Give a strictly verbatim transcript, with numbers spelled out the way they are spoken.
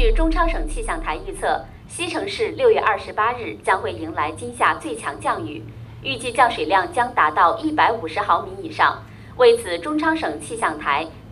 据中超省气象台预测，西城市六月二十八日将会迎来今夏最强降雨，预计降水量将达到一百五十毫米以上。为此，中超省气象台